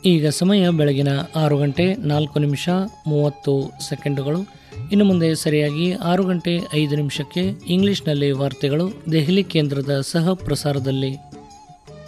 ಈಗ ಸಮಯ ಬೆಳಗಿನ 6:04:30. ಇನ್ನು ಮುಂದೆ ಸರಿಯಾಗಿ 6:05 ಇಂಗ್ಲಿಷ್ನಲ್ಲಿ ವಾರ್ತೆಗಳು ದೆಹಲಿ ಕೇಂದ್ರದ ಸಹ ಪ್ರಸಾರದಲ್ಲಿ.